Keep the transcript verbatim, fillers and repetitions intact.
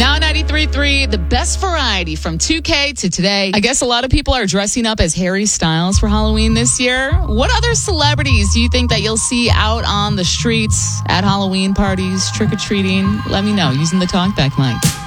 Now ninety-three point three, the best variety from two K to today. I guess a lot of people are dressing up as Harry Styles for Halloween this year. What other celebrities do you think that you'll see out on the streets at Halloween parties, trick-or-treating? Let me know using the talkback mic.